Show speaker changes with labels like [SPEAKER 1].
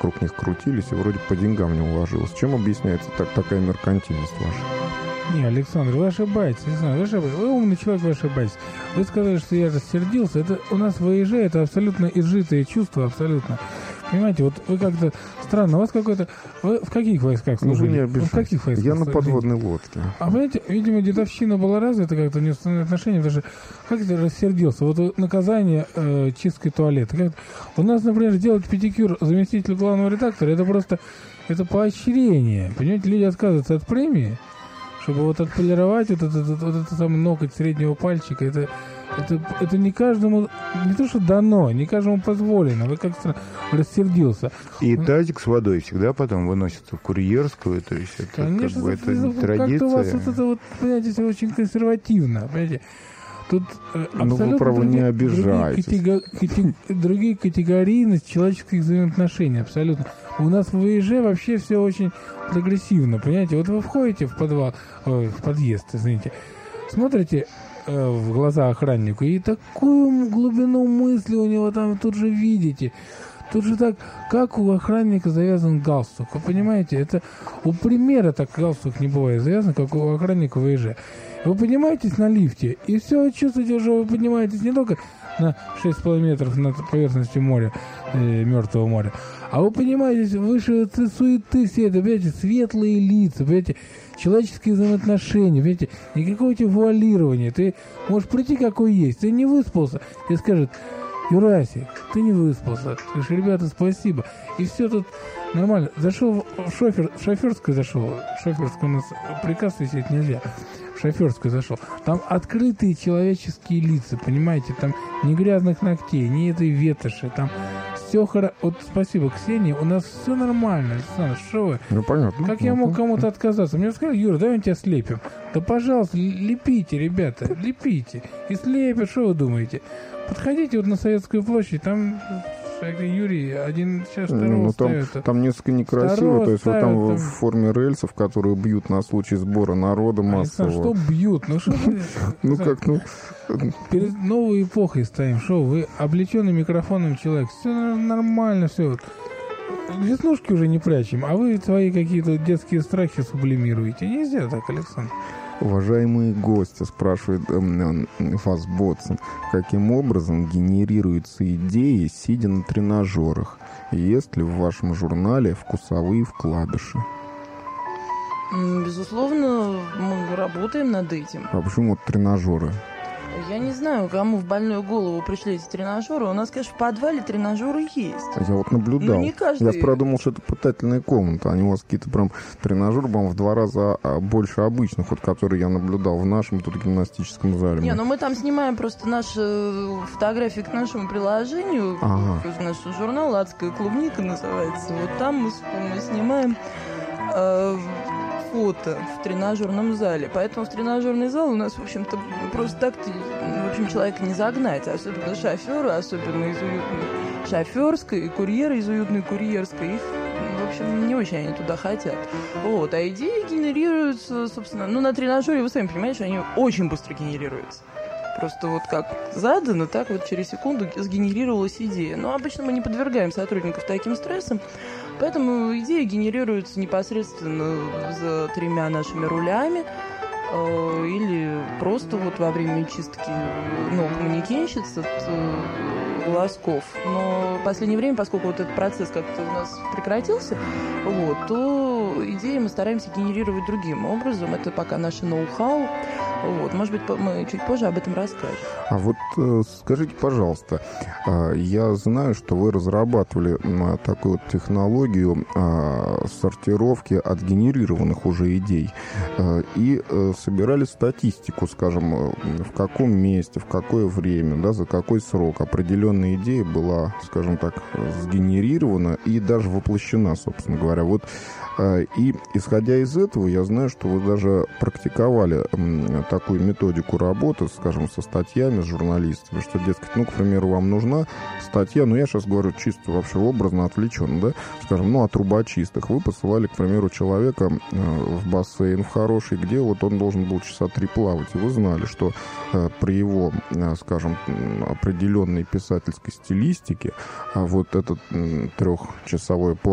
[SPEAKER 1] вокруг них крутились, и вроде по деньгам не уложилось. Чем объясняется такая меркантильность ваша?
[SPEAKER 2] Не, Александр, вы ошибаетесь. Вы умный человек, вы ошибаетесь. Вы сказали, что я рассердился. Это у нас ВИЖ, это абсолютно изжитые чувства, абсолютно. Понимаете, вот вы как-то странно, у вас какой-то... Вы в каких войсках служили?
[SPEAKER 1] Вы не обижайтесь.
[SPEAKER 2] В каких войсках
[SPEAKER 1] Я на
[SPEAKER 2] служили?
[SPEAKER 1] подводной лодке.
[SPEAKER 2] А понимаете, видимо, дедовщина была развита как-то, не установленные отношения, даже как это рассердился. Вот наказание чисткой туалета. У нас, например, делать педикюр заместителю главного редактора, это просто это поощрение. Понимаете, люди отказываются от премии, чтобы вот отполировать вот этот самый ноготь среднего пальчика. Это не каждому, не то что дано, не каждому позволено. Вы как-то рассердился.
[SPEAKER 3] И тазик с водой всегда потом выносится в курьерскую, то есть это,
[SPEAKER 2] конечно,
[SPEAKER 3] как бы, это традиция.
[SPEAKER 2] Как-то у вас вот это вот, понимаете, все очень консервативно, понимаете. Тут абсолютно
[SPEAKER 1] вы, право, не обижаетесь.
[SPEAKER 2] другие категорийность человеческих взаимоотношений, абсолютно. У нас в ВИЖ вообще все очень прогрессивно, понимаете. Вот вы входите в подъезд, извините, смотрите в глаза охраннику, и такую глубину мысли у него там тут же видите. Тут же так, как у охранника завязан галстук. Вы понимаете, это у примера так галстук не бывает завязан, как у охранника ВИЖ. Вы поднимаетесь на лифте, и все чувствуете, что вы поднимаетесь не только на 6,5 метров над поверхностью моря, Мертвого моря, а вы поднимаетесь выше суеты всей этой, понимаете, светлые лица, понимаете, человеческие взаимоотношения, понимаете, никакого у тебя вуалирования. Ты можешь прийти какой есть, ты не выспался, тебе скажут: Юрасик, ты не выспался. Ты говоришь: ребята, спасибо. И все тут нормально. Зашел в шоферскую зашел. В шоферскую у нас приказ висеть нельзя. В шоферскую зашел. Там открытые человеческие лица, понимаете? Там ни грязных ногтей, ни этой ветоши. Там все хорошо. Вот спасибо, Ксения, у нас все нормально. Александр, что вы?
[SPEAKER 1] Ну, понятно.
[SPEAKER 2] Как я мог кому-то отказаться? Мне сказали: Юра, давай мы тебя слепим. Да, пожалуйста, лепите, ребята, лепите. И слепят, что вы думаете? Подходите вот на Советскую площадь, там Юрий один сейчас второго ставит.
[SPEAKER 1] Там несколько некрасиво, то есть вот там в форме рельсов, которые бьют на случай сбора народа массового.
[SPEAKER 2] Что бьют? Ну что вы...
[SPEAKER 1] Ну как,
[SPEAKER 2] Перед новой эпохой стоим, что вы облеченный микрофоном человек, все нормально, все. Веснушки уже не прячем, а вы свои какие-то детские страхи сублимируете. Нельзя так, Александр.
[SPEAKER 1] Уважаемые гости, спрашивает вас Ботсон, каким образом генерируются идеи, сидя на тренажерах? Есть ли в вашем журнале вкусовые вкладыши?
[SPEAKER 4] Безусловно, мы работаем над этим.
[SPEAKER 1] А почему вот тренажеры?
[SPEAKER 4] Я не знаю, кому в больную голову пришли эти тренажеры. У нас, конечно, в подвале тренажеры есть.
[SPEAKER 1] Я вот наблюдал.
[SPEAKER 4] Но не каждый...
[SPEAKER 1] Я продумал, что это питательная комната. Они у вас какие-то прям тренажеры, по-моему, в 2 раза больше обычных, вот которые я наблюдал в нашем тут гимнастическом зале.
[SPEAKER 4] Не, ну мы там снимаем просто наши фотографии к нашему приложению.
[SPEAKER 1] Ага.
[SPEAKER 4] Наш журнал «Адская клубника» называется. Вот там мы снимаем... фото в тренажерном зале. Поэтому в тренажерный зал у нас, в общем-то, просто так, в общем, человека не загнать. Особенно шоферы, особенно из уютной шоферской, и курьеры из уютной курьерской. Их, в общем, не очень они туда хотят. Вот. А идеи генерируются, собственно, на тренажере, вы сами понимаете, что они очень быстро генерируются. Просто вот как задано, так вот через секунду сгенерировалась идея. Но обычно мы не подвергаем сотрудников таким стрессам, поэтому идеи генерируются непосредственно за 3 нашими рулями или просто вот во время чистки ног манекенщиц от волосков. Но в последнее время, поскольку вот этот процесс как-то у нас прекратился, вот, то идеи мы стараемся генерировать другим образом. Это пока наше ноу-хау. Вот, может быть, мы чуть позже об этом расскажем.
[SPEAKER 1] А вот скажите, пожалуйста, я знаю, что вы разрабатывали такую вот технологию сортировки от генерированных уже идей и собирали статистику, скажем, в каком месте, в какое время, да, за какой срок определенная идея была, скажем так, сгенерирована и даже воплощена, собственно говоря. Вот, и исходя из этого, я знаю, что вы даже практиковали такую методику работы, скажем, со статьями, с журналистами, что, дескать, ну, к примеру, вам нужна статья, ну, я сейчас говорю чисто вообще образно, отвлеченно, да, скажем, ну, о трубочистах. Вы посылали, к примеру, человека в бассейн в хороший, где вот он должен был часа 3 плавать, и вы знали, что при его, скажем, определенной писательской стилистике вот этот 3-часовой